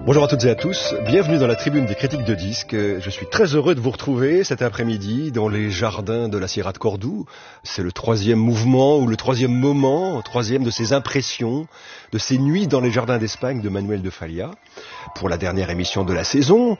Bonjour à toutes et à tous, bienvenue dans la tribune des critiques de disques. Je suis très heureux de vous retrouver cet après-midi dans les jardins de la Sierra de Cordoue. C'est le troisième mouvement ou le troisième moment, troisième de ces impressions, de ces nuits dans les jardins d'Espagne de Manuel de Falla. Pour la dernière émission de la saison,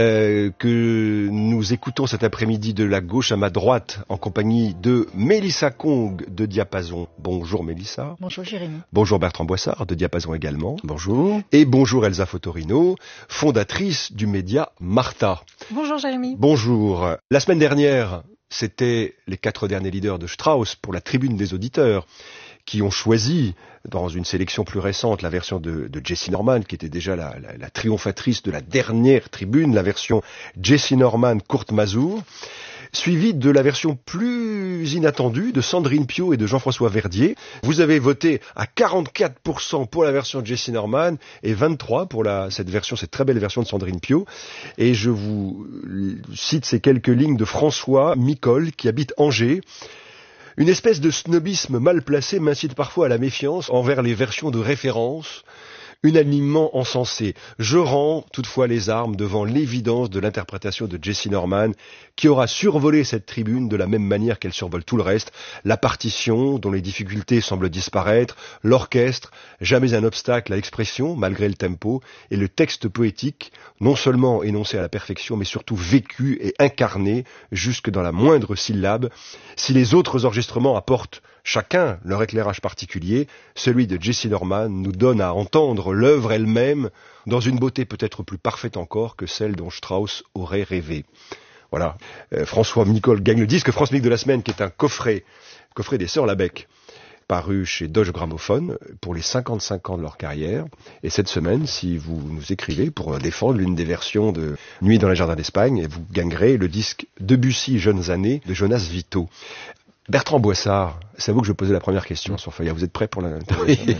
que nous écoutons cet après-midi de la gauche à ma droite en compagnie de Mélissa Kong de Diapason. Bonjour Mélissa. Bonjour Jérémy. Bonjour Bertrand Boissard de Diapason également. Bonjour. Et bonjour Elsa Fotorino, fondatrice du média Martha. Bonjour Jérémy. Bonjour. La semaine dernière, c'était les 4 derniers leaders de Strauss pour la tribune des auditeurs qui ont choisi, dans une sélection plus récente, la version de Jessye Norman, qui était déjà la triomphatrice de la dernière tribune, la version Jessye Norman Kurt Masur, suivie de la version plus inattendue de Sandrine Piau et de Jean-François Verdier. Vous avez voté à 44% pour la version de Jessye Norman et 23% pour cette très belle version de Sandrine Piau. Et je vous cite ces quelques lignes de François Micol, qui habite Angers. Une espèce de snobisme mal placé m'incite parfois à la méfiance envers les versions de référence, unanimement encensées. Je rends toutefois les armes devant l'évidence de l'interprétation de Jessye Norman, qui aura survolé cette tribune de la même manière qu'elle survole tout le reste, la partition dont les difficultés semblent disparaître, l'orchestre, jamais un obstacle à l'expression malgré le tempo, et le texte poétique, non seulement énoncé à la perfection, mais surtout vécu et incarné jusque dans la moindre syllabe. Si les autres enregistrements apportent chacun leur éclairage particulier, celui de Jessye Norman nous donne à entendre l'œuvre elle-même dans une beauté peut-être plus parfaite encore que celle dont Strauss aurait rêvé. Voilà, François Micol gagne le disque France Musique de la semaine, qui est un coffret des Sœurs Labec, paru chez Doge Gramophone pour les 55 ans de leur carrière. Et cette semaine, si vous nous écrivez pour défendre l'une des versions de Nuit dans les jardins d'Espagne, vous gagnerez le disque Debussy Jeunes années de Jonas Vito. Bertrand Boissard, c'est à vous que je posais la première question sur Falla. Vous êtes prêt pour l'intervention?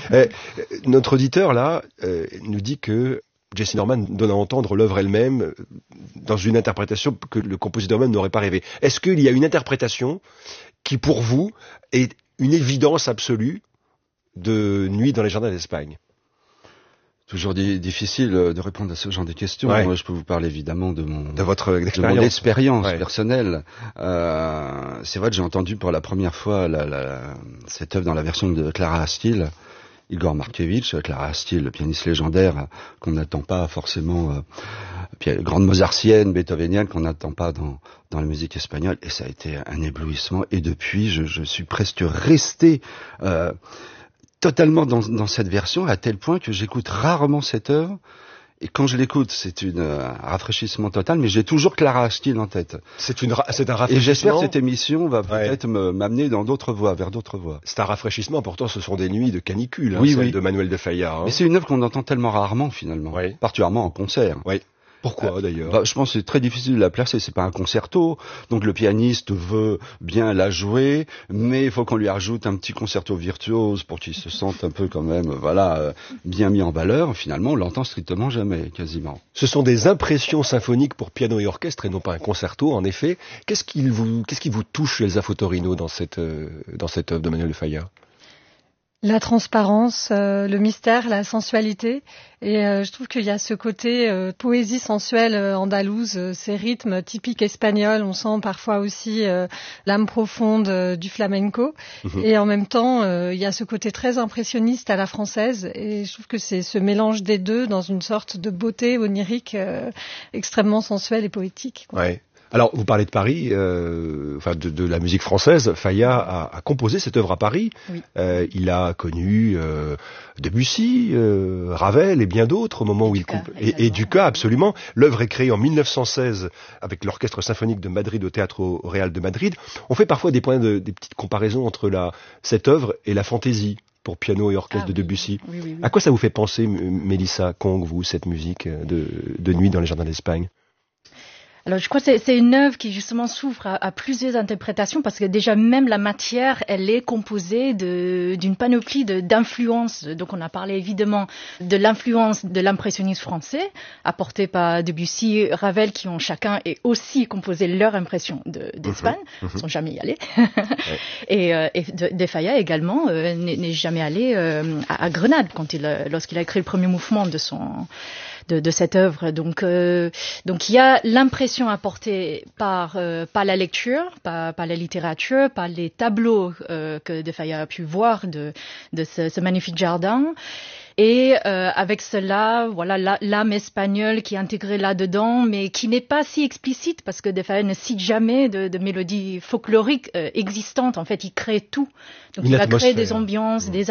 Notre auditeur, là, nous dit que Jessye Norman donne à entendre l'œuvre elle-même dans une interprétation que le compositeur même n'aurait pas rêvé. Est-ce qu'il y a une interprétation qui, pour vous, est une évidence absolue de Nuit dans les jardins d'Espagne? Toujours difficile de répondre à ce genre de questions. Ouais. Moi, je peux vous parler évidemment de votre mon expérience ouais. personnelle. C'est vrai que j'ai entendu pour la première fois cette œuvre dans la version de Clara Astil, Igor Markevitch, Clara Astil, pianiste légendaire qu'on n'attend pas forcément, grande mozartienne, beethovenienne qu'on n'attend pas dans la musique espagnole, et ça a été un éblouissement. Et depuis, je suis presque resté totalement dans cette version, à tel point que j'écoute rarement cette œuvre. Et quand je l'écoute, c'est un rafraîchissement total, mais j'ai toujours Clara Astil en tête. C'est un rafraîchissement. Et j'espère que cette émission va peut-être m'amener dans d'autres voies, vers d'autres voies. C'est un rafraîchissement, pourtant ce sont des nuits de canicule, oui, celles de Manuel de Falla. Mais c'est une œuvre qu'on entend tellement rarement finalement, particulièrement en concert. Oui. Pourquoi d'ailleurs? Je pense que c'est très difficile de la placer, c'est pas un concerto, donc le pianiste veut bien la jouer, mais il faut qu'on lui ajoute un petit concerto virtuose pour qu'il se sente un peu quand même, bien mis en valeur. Finalement, on l'entend strictement jamais, quasiment. Ce sont des impressions symphoniques pour piano et orchestre et non pas un concerto, en effet. Qu'est-ce qui vous touche, Elsa Fotorino, dans cette œuvre de Manuel de Falla? La transparence, le mystère, la sensualité, et je trouve qu'il y a ce côté poésie sensuelle andalouse, ces rythmes typiques espagnols. On sent parfois aussi l'âme profonde du flamenco, et en même temps il y a ce côté très impressionniste à la française, et je trouve que c'est ce mélange des deux dans une sorte de beauté onirique extrêmement sensuelle et poétique, quoi. Ouais. Alors, vous parlez de Paris, de la musique française. Falla a composé cette œuvre à Paris. Oui. Il a connu Debussy, Ravel et bien d'autres au moment où il et Dukas, absolument. L'œuvre est créée en 1916 avec l'Orchestre symphonique de Madrid au Théâtre au Real de Madrid. On fait parfois des petites comparaisons entre cette œuvre et la fantaisie pour piano et orchestre de Debussy. Oui. À quoi ça vous fait penser, Mélissa Kong, vous, cette musique de Nuit dans les jardins d'Espagne? Alors je crois que c'est une œuvre qui justement s'ouvre à plusieurs interprétations parce que déjà même la matière, elle est composée d'une panoplie d'influences. Donc on a parlé évidemment de l'influence de l'impressionnisme français apporté par Debussy, Ravel qui ont chacun et aussi composé leur impression d'Espagne. Ils sont jamais y allés. Et de Falla également n'est jamais allé à Grenade lorsqu'il a écrit le premier mouvement de cette œuvre. Donc il y a l'impression apportée par la lecture, par la littérature, par les tableaux que De Falla a pu voir de ce magnifique jardin. Et avec cela, voilà l'âme espagnole qui est intégrée là-dedans, mais qui n'est pas si explicite parce que De Falla ne cite jamais de mélodies folkloriques existantes. En fait, il crée tout. Donc il va créer des ambiances, des